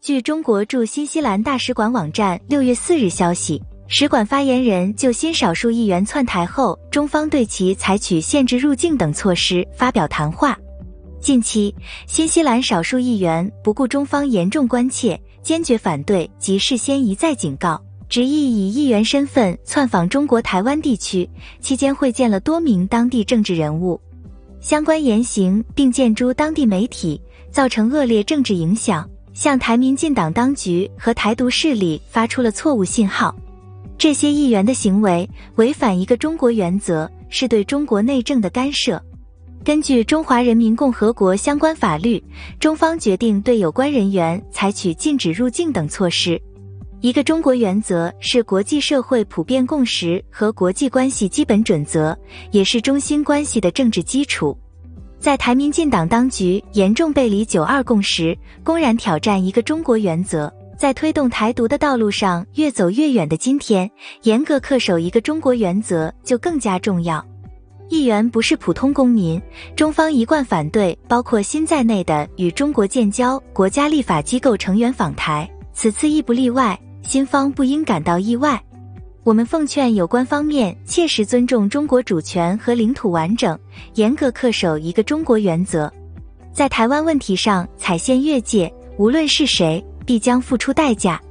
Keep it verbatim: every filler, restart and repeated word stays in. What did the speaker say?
据中国驻新西兰大使馆网站六月四日消息，使馆发言人就新少数议员窜台后，中方对其采取限制入境等措施发表谈话。近期，新西兰少数议员不顾中方严重关切，坚决反对及事先一再警告，执意以议员身份窜访中国台湾地区，期间会见了多名当地政治人物。相关言行并见诸当地媒体，造成恶劣政治影响，向台民进党当局和台独势力发出了错误信号。这些议员的行为违反一个中国原则，是对中国内政的干涉。根据中华人民共和国相关法律，中方决定对有关人员采取禁止入境等措施。一个中国原则是国际社会普遍共识和国际关系基本准则，也是中新关系的政治基础。在台民进党当局严重背离九二共识，公然挑战一个中国原则，在推动台独的道路上越走越远的今天，严格恪守一个中国原则就更加重要。议员不是普通公民，中方一贯反对包括新在内的与中国建交国家立法机构成员访台，此次亦不例外，新方不应感到意外。我们奉劝有关方面切实尊重中国主权和领土完整，严格恪守一个中国原则。在台湾问题上踩线越界，无论是谁，必将付出代价。